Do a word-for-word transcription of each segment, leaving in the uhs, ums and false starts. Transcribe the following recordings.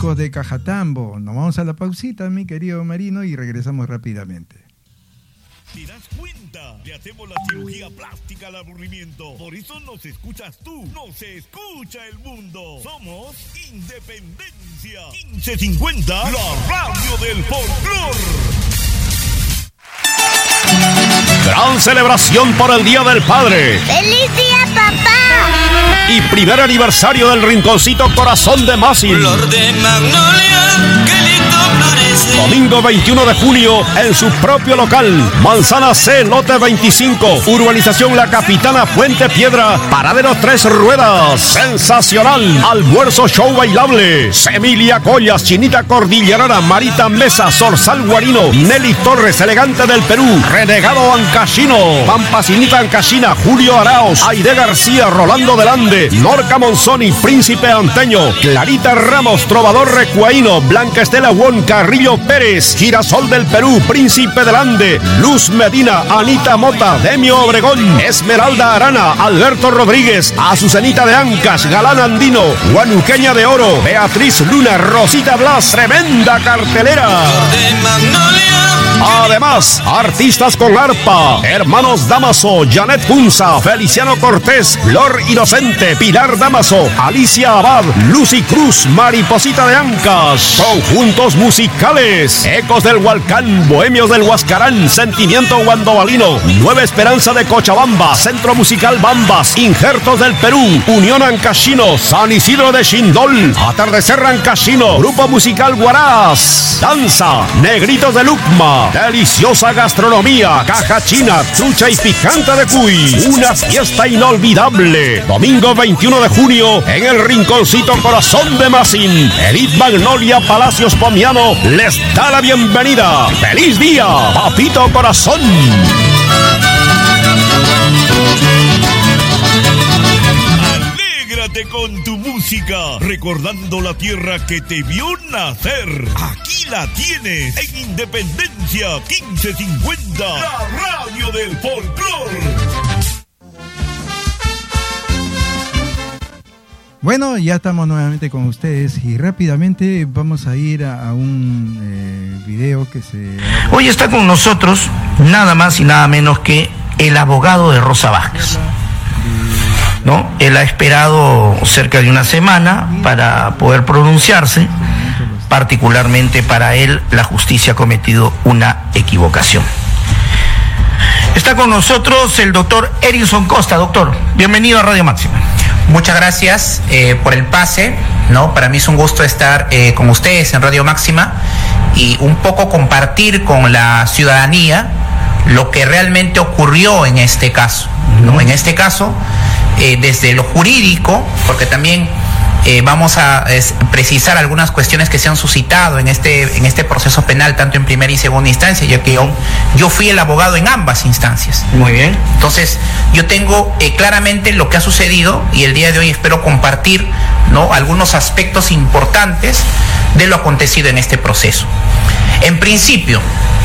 médicos de Cajatambo. Nos vamos a la pausita, mi querido Marino, y regresamos rápidamente. ¿Te das cuenta? Le hacemos la cirugía plástica al aburrimiento. Por eso nos escuchas tú, nos escucha el mundo. Somos Independencia quince cincuenta, la radio del folclor. Gran celebración por el Día del Padre. ¡Feliz día, papá! Y primer aniversario del Rinconcito Corazón de Masin. Flor de magnolia, qué lindo florece. Domingo veintiuno de junio en su propio local. Manzana C, lote veinticinco. Urbanización La Capitana, Puente Piedra. Paradero Tres Ruedas. Sensacional. Almuerzo show bailable. Emilia Collas, Chinita Cordillerana, Marita Mesa, Zorzal Guarino, Nelly Torres, Elegante del Perú, Renegado Ancashino, Pampacinita Ancashina, Julio Araos, Aide García, Rolando Delande, Norca Monzoni, Príncipe Anteño, Clarita Ramos, Trovador Recuaíno, Blanca Estela Won, Carrillo Pérez, Girasol del Perú, Príncipe Delande, Luz Medina, Anita Mota, Demio Obregón, Esmeralda Arana, Alberto Rodríguez, Azucenita de Ancas, Galán Andino, Guanuqueña de Oro, Beatriz Luna, Rosita Blas, tremenda cartelera. De magnolia. Además, artistas con arpa, Hermanos Damaso, Janet Punza, Feliciano Cortés, Flor Inocente, Pilar Damaso, Alicia Abad, Lucy Cruz, Mariposita de Ancas, conjuntos musicales, Ecos del Hualcán, Bohemios del Huascarán, Sentimiento Guandobalino, Nueva Esperanza de Cochabamba, Centro Musical Bambas, Injertos del Perú, Unión Ancashino, San Isidro de Xindol, Atardecer Ancashino, Grupo Musical Guarás, Danza, Negritos de Lucma, deliciosa gastronomía, caja china, trucha y picante de cuy, una fiesta inolvidable. Domingo veintiuno de junio en el Rinconcito Corazón de Masin. Elite Magnolia Palacios Pomiano les da la bienvenida. ¡Feliz día, papito corazón! Alégrate con tu música, recordando la tierra que te vio nacer. Aquí la tienes, en Independencia quince cincuenta, la radio del folclor. Bueno, ya estamos nuevamente con ustedes y rápidamente vamos a ir a, a un eh, video que se... Hoy está con nosotros nada más y nada menos que el abogado de Rosa Vázquez, ¿no? Él ha esperado cerca de una semana para poder pronunciarse. Particularmente para él, la justicia ha cometido una equivocación. Está con nosotros el doctor Erinson Costa. Doctor, bienvenido a Radio Máxima. Muchas gracias eh, por el pase, ¿no? Para mí es un gusto estar eh, con ustedes en Radio Máxima y un poco compartir con la ciudadanía lo que realmente ocurrió en este caso, ¿no? En este caso, eh, desde lo jurídico, porque también eh, vamos a es, precisar algunas cuestiones que se han suscitado en este, en este proceso penal, tanto en primera y segunda instancia, ya que yo, yo fui el abogado en ambas instancias. Muy bien. Entonces, yo tengo eh, claramente lo que ha sucedido y el día de hoy espero compartir, ¿no?, algunos aspectos importantes de lo acontecido en este proceso. En principio,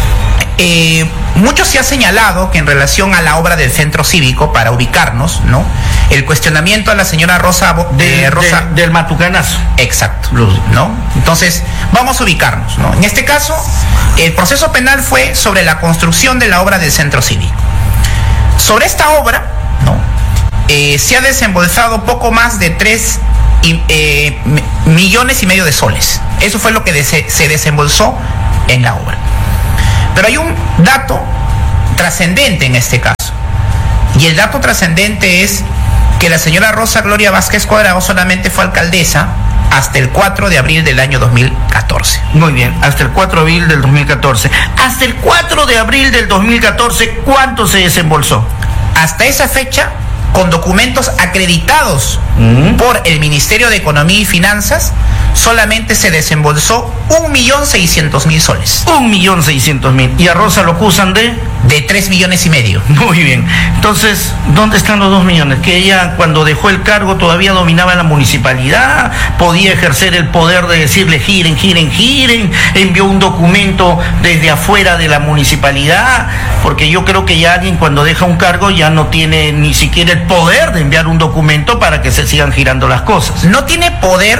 Eh, mucho se ha señalado que en relación a la obra del centro cívico, para ubicarnos, ¿no?, el cuestionamiento a la señora Rosa, de, eh, Rosa de, del Matucanazo. Exacto, ¿no? Entonces, vamos a ubicarnos, ¿no? En este caso, el proceso penal fue sobre la construcción de la obra del centro cívico. Sobre esta obra, ¿no?, eh, se ha desembolsado poco más de tres y, eh, millones y medio de soles. Eso fue lo que de- se desembolsó en la obra. Pero hay un dato trascendente en este caso. Y el dato trascendente es que la señora Rosa Gloria Vázquez Cuadrado solamente fue alcaldesa hasta el cuatro de abril del año dos mil catorce. Muy bien, hasta el cuatro de abril del dos mil catorce. Hasta el cuatro de abril del dos mil catorce, ¿cuánto se desembolsó? Hasta esa fecha, con documentos acreditados mm. por el Ministerio de Economía y Finanzas, solamente se desembolsó un millón seiscientos mil soles. Un millón seiscientos mil. ¿Y a Rosa lo acusan de? De tres millones y medio. Muy bien. Entonces, ¿dónde están los dos millones? Que ella, cuando dejó el cargo, todavía dominaba la municipalidad, podía ejercer el poder de decirle giren, giren, giren, envió un documento desde afuera de la municipalidad, porque yo creo que ya alguien cuando deja un cargo ya no tiene ni siquiera el poder de enviar un documento para que se sigan girando las cosas. No tiene poder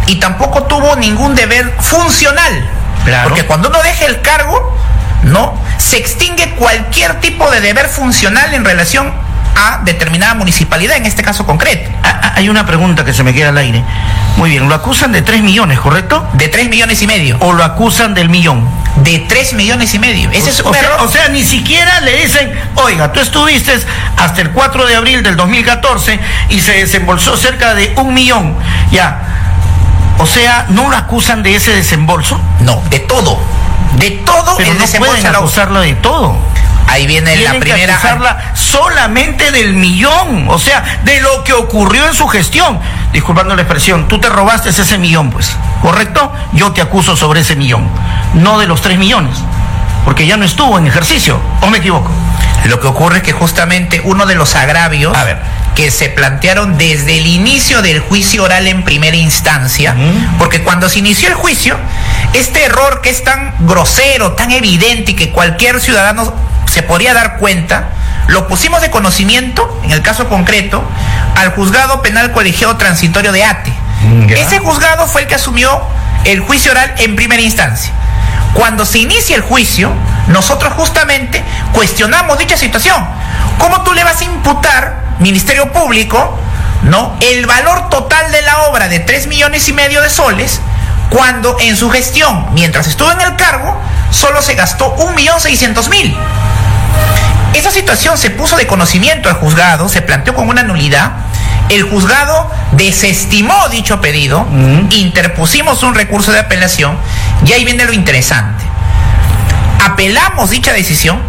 y tampoco tuvo ningún deber funcional. Claro. Porque cuando uno deja el cargo, ¿no?, se extingue cualquier tipo de deber funcional en relación a determinada municipalidad, en este caso concreto. Ah, hay una pregunta que se me queda al aire. Muy bien, lo acusan de tres millones, ¿correcto? De tres millones y medio. ¿O lo acusan del millón? De tres millones y medio. Ese o, es o, un sea, error. o sea, ni siquiera le dicen, oiga, tú estuviste hasta el cuatro de abril del dos mil catorce y se desembolsó cerca de un millón. Ya. O sea, ¿no lo acusan de ese desembolso? No, de todo. De todo. Pero el no desembolso pueden a la- acusarla de todo. Ahí viene Tienen la primera. que acusarla solamente del millón, o sea, de lo que ocurrió en su gestión. Disculpando la expresión, tú te robaste ese millón, pues, ¿correcto? Yo te acuso sobre ese millón, no de los tres millones, porque ya no estuvo en ejercicio, ¿o me equivoco? Lo que ocurre es que justamente uno de los agravios A ver. que se plantearon desde el inicio del juicio oral en primera instancia, Uh-huh. porque cuando se inició el juicio, este error que es tan grosero, tan evidente y que cualquier ciudadano se podría dar cuenta, lo pusimos de conocimiento, en el caso concreto, al Juzgado Penal Colegiado Transitorio de Ate. Ya. Ese juzgado fue el que asumió el juicio oral en primera instancia. Cuando se inicia el juicio, nosotros justamente cuestionamos dicha situación. ¿Cómo tú le vas a imputar, Ministerio Público, ¿no?, el valor total de la obra de tres millones y medio de soles, cuando en su gestión, mientras estuvo en el cargo, solo se gastó un millón seiscientos mil? Esa situación se puso de conocimiento al juzgado, se planteó con una nulidad. El juzgado desestimó dicho pedido, Mm. interpusimos un recurso de apelación, y ahí viene lo interesante. Apelamos dicha decisión,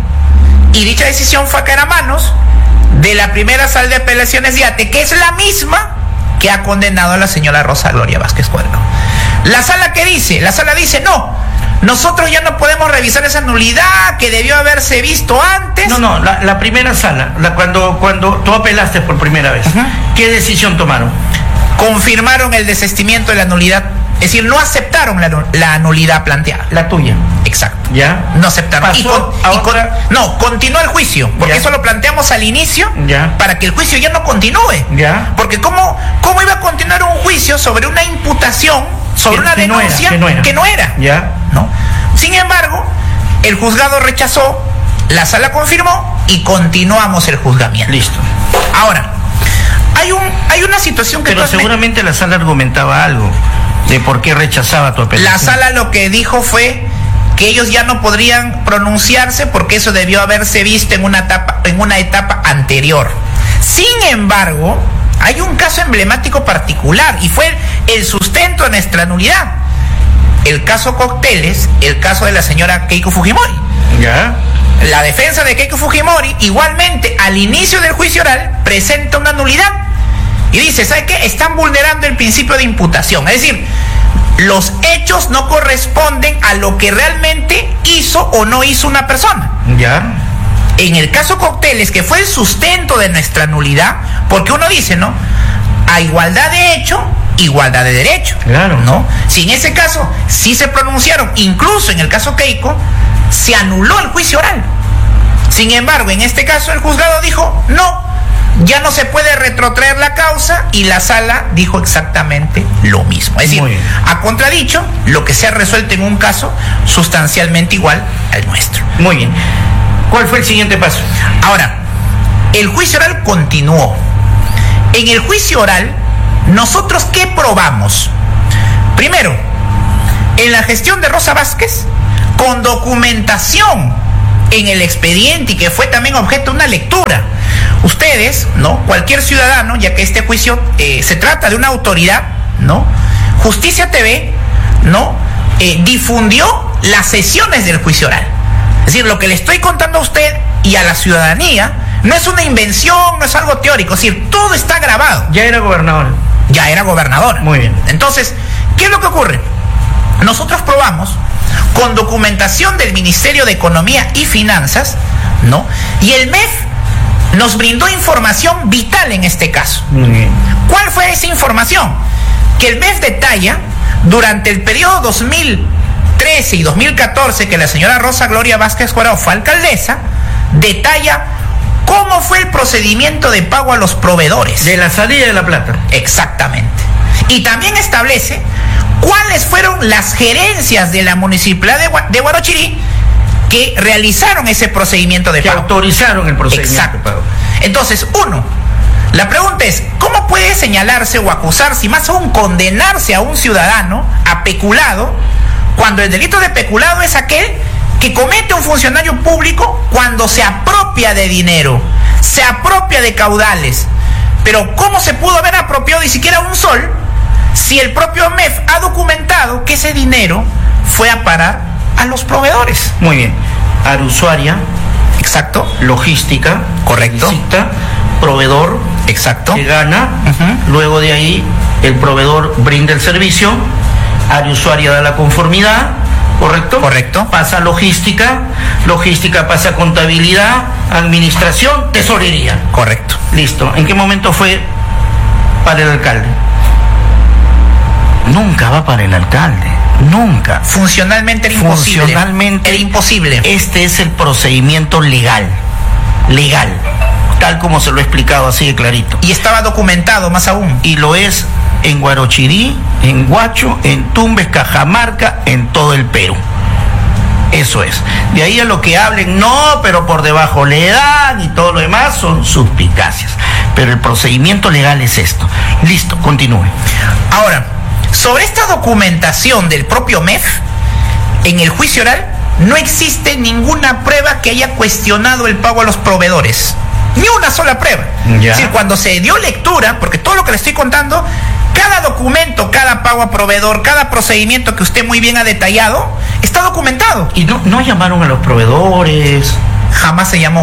y dicha decisión fue a caer a manos de la primera sala de apelaciones de Ate, que es la misma que ha condenado a la señora Rosa Gloria Vázquez Cuervo. La sala que dice, la sala dice, no, nosotros ya no podemos revisar esa nulidad que debió haberse visto antes. No, no, la, la primera sala, la, cuando, cuando tú apelaste por primera vez, Ujú. ¿qué decisión tomaron? Confirmaron el desestimiento de la nulidad, es decir, no aceptaron la, nu- la nulidad planteada. La tuya. Exacto. ¿Ya? No aceptaron. Pasó Y con- y con- ahora- no, continuó el juicio, porque Ya. eso lo planteamos al inicio, Ya. para que el juicio ya no continúe. Ya. Porque ¿cómo, cómo iba a continuar un juicio sobre una imputación, sobre Que- una que no era, denuncia que no era. que no era? Ya. ¿No? Sin embargo, el juzgado rechazó, la sala confirmó y continuamos el juzgamiento. Listo. Ahora, hay un hay una situación que Pero tú has men- seguramente la sala argumentaba algo de por qué rechazaba tu apelación. la sala lo que dijo fue que ellos ya no podrían pronunciarse porque eso debió haberse visto en una etapa, en una etapa anterior. Sin embargo, hay un caso emblemático particular y fue el sustento de nuestra nulidad. El caso Cócteles, el caso de la señora Keiko Fujimori. ¿Ya? La defensa de Keiko Fujimori, igualmente, al inicio del juicio oral, presenta una nulidad y dice, ¿sabe qué? Están vulnerando el principio de imputación. Es decir, los hechos no corresponden a lo que realmente hizo o no hizo una persona. ¿Ya? En el caso Cócteles, que fue el sustento de nuestra nulidad, porque uno dice, ¿no?, a igualdad de hecho, igualdad de derecho. Claro. ¿No? Si en ese caso sí se pronunciaron, incluso en el caso Keiko, se anuló el juicio oral. Sin embargo, en este caso el juzgado dijo, no, ya no se puede retrotraer la causa, y la sala dijo exactamente lo mismo. Es decir, Muy bien. ha contradicho lo que se ha resuelto en un caso sustancialmente igual al nuestro. Muy bien. ¿Cuál fue el siguiente paso? Ahora, el juicio oral continuó. En el juicio oral, ¿nosotros qué probamos? Primero, en la gestión de Rosa Vázquez, con documentación en el expediente y que fue también objeto de una lectura. Ustedes, ¿no?, cualquier ciudadano, ya que este juicio eh, se trata de una autoridad, ¿no?, Justicia T V, ¿no?, eh, difundió las sesiones del juicio oral. Es decir, lo que le estoy contando a usted y a la ciudadanía no es una invención, no es algo teórico, es decir, todo está grabado. Ya era gobernador. Ya era gobernador. Muy bien. Entonces, ¿qué es lo que ocurre? Nosotros probamos con documentación del Ministerio de Economía y Finanzas, ¿no?, y el M E F nos brindó información vital en este caso. Muy bien. ¿Cuál fue esa información? Que el M E F detalla, durante el periodo dos mil trece y dos mil catorce, que la señora Rosa Gloria Vázquez Cuervo fue alcaldesa, detalla cómo fue el procedimiento de pago a los proveedores. De la salida de la plata. Exactamente. Y también establece cuáles fueron las gerencias de la municipalidad de, Gua- de Huarochirí que realizaron ese procedimiento de que pago. autorizaron el procedimiento Exacto. de pago. Entonces, uno, la pregunta es, ¿cómo puede señalarse o acusarse, y más aún condenarse a un ciudadano a peculado, cuando el delito de peculado es aquel que comete un funcionario público cuando se apropia de dinero, se apropia de caudales? Pero ¿cómo se pudo haber apropiado ni siquiera un sol si el propio M E F ha documentado que ese dinero fue a parar a los proveedores? Muy bien. Aerosuaria, Exacto. logística, Correcto. licita, proveedor, Exacto. que gana, Ujú. luego de ahí el proveedor brinda el servicio, Aerosuaria da la conformidad, ¿correcto? Correcto. Pasa a logística, logística pasa a contabilidad, administración, tesorería. Correcto. Listo. ¿En qué momento fue para el alcalde? Nunca va para el alcalde, nunca. Funcionalmente era imposible. Funcionalmente Era imposible. Este es el procedimiento legal, legal, tal como se lo he explicado así de clarito. Y estaba documentado más aún. Y lo es en Huarochirí, en Huacho, en Tumbes, Cajamarca, en todo el Perú. Eso es. De ahí a lo que hablen, no, pero por debajo le dan y todo lo demás son suspicacias. Pero el procedimiento legal es esto. Listo, continúe. Ahora, sobre esta documentación del propio M E F, en el juicio oral no existe ninguna prueba que haya cuestionado el pago a los proveedores. Ni una sola prueba. Ya. Es decir, cuando se dio lectura, porque todo lo que le estoy contando, cada documento, cada pago a proveedor, cada procedimiento que usted muy bien ha detallado, está documentado. Y no, no llamaron a los proveedores, Jamás se llamó.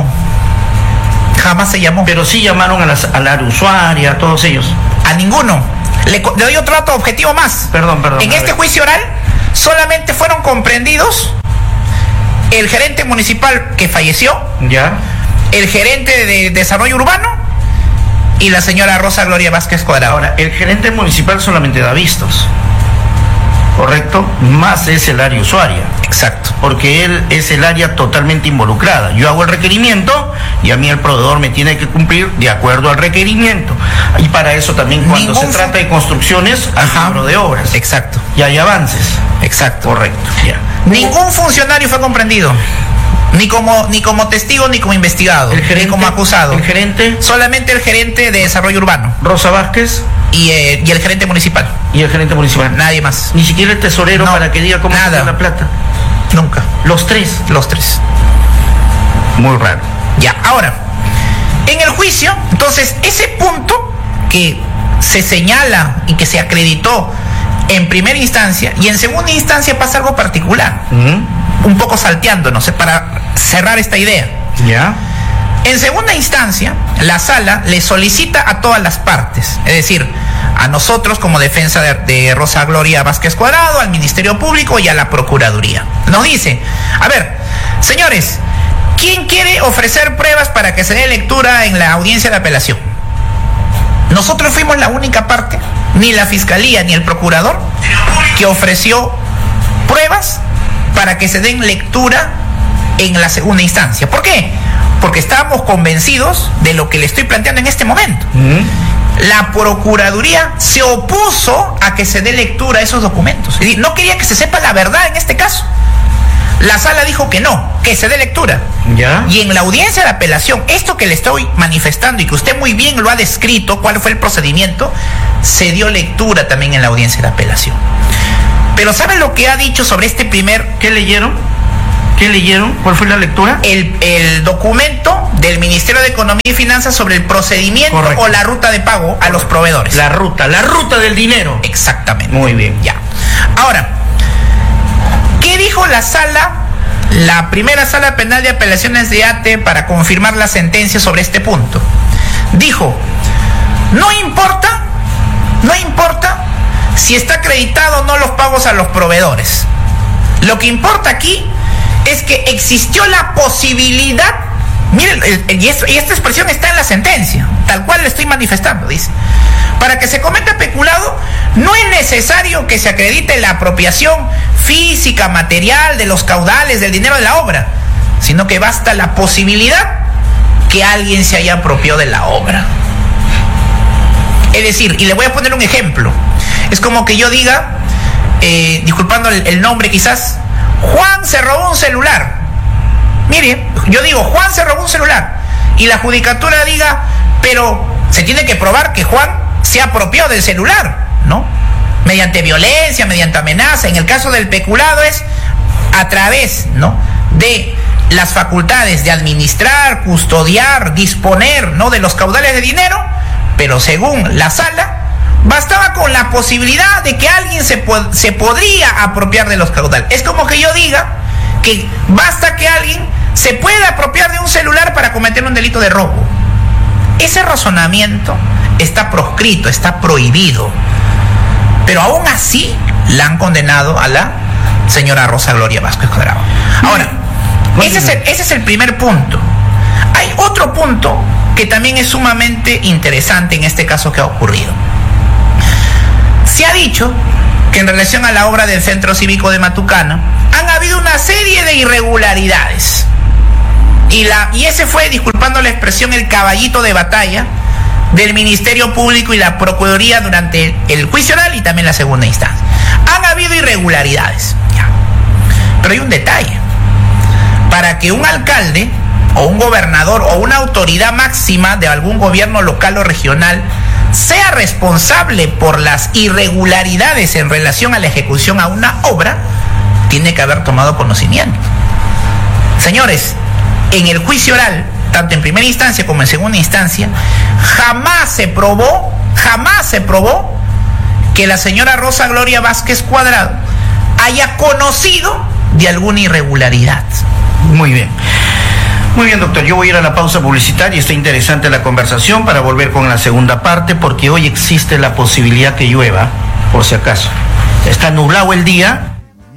Jamás se llamó. pero sí llamaron a, las, a la usuaria, a todos ellos. A ninguno. Le, co- le doy otro dato objetivo más. Perdón, perdón. En a este ver. juicio oral solamente fueron comprendidos el gerente municipal que falleció, Ya. el gerente de desarrollo urbano y la señora Rosa Gloria Vázquez Cuadrado. Ahora, el gerente municipal solamente da vistos, ¿correcto? Más es el área usuaria, Exacto. porque él es el área totalmente involucrada. Yo hago el requerimiento y a mí el proveedor me tiene que cumplir de acuerdo al requerimiento. Y para eso también cuando Ningún se fu- trata de construcciones, hay Ajá. libro de obras. Exacto. Y hay avances. Exacto. Correcto. Ya. Ningún funcionario fue comprendido. Ni como, ni como testigo, ni como investigado, El gerente, ni como acusado. El gerente, Solamente el gerente de desarrollo urbano Rosa Vázquez, y, eh, y el gerente municipal. y el gerente municipal. Nadie más. Ni siquiera el tesorero No, para que diga cómo nada. se la plata. Nunca. Los tres. Los tres. Muy raro. Ya, ahora, en el juicio, entonces, ese punto que se señala y que se acreditó en primera instancia, y en segunda instancia pasa algo particular, ¿Mm? un poco salteándonos, eh, para cerrar esta idea. Ya. En segunda instancia, la sala le solicita a todas las partes, es decir, a nosotros como defensa de, de Rosa Gloria Vázquez Cuadrado, al Ministerio Público y a la Procuraduría. Nos dice, a ver, señores, ¿quién quiere ofrecer pruebas para que se dé lectura en la audiencia de apelación? Nosotros fuimos la única parte, ni la Fiscalía ni el Procurador, que ofreció pruebas para que se den lectura en la segunda instancia. ¿Por qué? Porque estábamos convencidos de lo que le estoy planteando en este momento. ¿Mm? La Procuraduría se opuso a que se dé lectura a esos documentos. Es decir, no quería que se sepa la verdad en este caso. La sala dijo que no, que se dé lectura. Ya. Y en la audiencia de apelación, esto que le estoy manifestando y que usted muy bien lo ha descrito, cuál fue el procedimiento, se dio lectura también en la audiencia de apelación. Pero ¿sabe lo que ha dicho sobre este primer... ¿Qué leyeron? ¿Qué leyeron? ¿Cuál fue la lectura? El, el documento del Ministerio de Economía y Finanzas sobre el procedimiento Correcto. o la ruta de pago a los proveedores. La ruta, la ruta del dinero. Exactamente. Muy bien. Ya. Ahora, ¿qué dijo la sala, la primera sala penal de apelaciones de ATE para confirmar la sentencia sobre este punto? Dijo, no importa, no importa si está acreditado o no los pagos a los proveedores. Lo que importa aquí es que existió la posibilidad, miren, el- el- y, esto- y esta expresión está en la sentencia, tal cual le estoy manifestando, dice, para que se cometa peculado, no es necesario que se acredite la apropiación física, material de los caudales del dinero de la obra, sino que basta la posibilidad que alguien se haya apropiado de la obra. Es decir, y le voy a poner un ejemplo, es como que yo diga, eh, disculpando el, el nombre quizás, Juan se robó un celular. Mire, yo digo, Juan se robó un celular, y la judicatura diga, pero se tiene que probar que Juan se apropió del celular, ¿no? Mediante violencia, mediante amenaza. En el caso del peculado es a través, ¿no?, de las facultades de administrar, custodiar, disponer, ¿no?, de los caudales de dinero, pero según la sala, bastaba con la posibilidad de que alguien se, po- se podría apropiar de los caudales. Es como que yo diga que basta que alguien se pueda apropiar de un celular para cometer un delito de robo. Ese razonamiento está proscrito, está prohibido. Pero aún así la han condenado a la señora Rosa Gloria Vázquez Cuadrado. Ahora, ese es, el, ese es el primer punto. Hay otro punto que también es sumamente interesante en este caso que ha ocurrido. Se ha dicho que en relación a la obra del Centro Cívico de Matucana han habido una serie de irregularidades. Y, la, y ese fue, disculpando la expresión, el caballito de batalla del Ministerio Público y la Procuraduría durante el juicio oral y también la segunda instancia. Han habido irregularidades, ya. Pero hay un detalle. Para que un alcalde o un gobernador o una autoridad máxima de algún gobierno local o regional sea responsable por las irregularidades en relación a la ejecución a una obra, tiene que haber tomado conocimiento. Señores, en el juicio oral, tanto en primera instancia como en segunda instancia, jamás se probó, jamás se probó que la señora Rosa Gloria Vázquez Cuadrado haya conocido de alguna irregularidad. Muy bien. Muy bien, doctor. Yo voy a ir a la pausa publicitaria. Está interesante la conversación para volver con la segunda parte, porque hoy existe la posibilidad que llueva, por si acaso. Está nublado el día.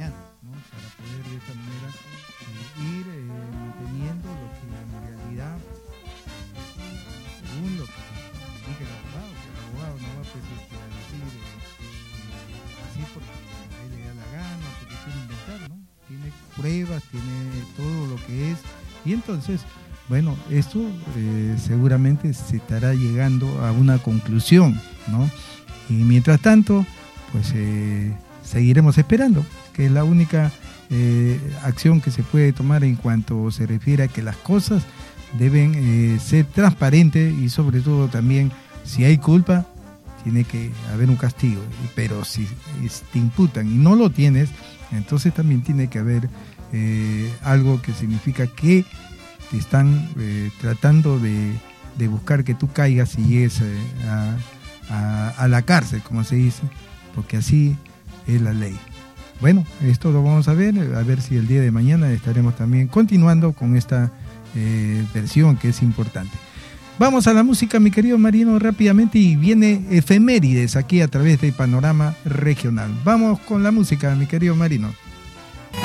Pruebas, tiene todo lo que es, y entonces, bueno, esto eh, seguramente se estará llegando a una conclusión, ¿no? Y mientras tanto, pues eh, seguiremos esperando, que es la única eh, acción que se puede tomar en cuanto se refiere a que las cosas deben eh, ser transparentes, y sobre todo también, si hay culpa, tiene que haber un castigo, pero si te imputan y no lo tienes, entonces también tiene que haber eh, algo que significa que te están eh, tratando de, de buscar que tú caigas y llegues eh, a, a, a la cárcel, como se dice, porque así es la ley. Bueno, esto lo vamos a ver, a ver si el día de mañana estaremos también continuando con esta eh, versión que es importante. Vamos a la música, mi querido Marino, rápidamente, y viene efemérides aquí a través de Panorama Regional. Vamos con la música, mi querido Marino.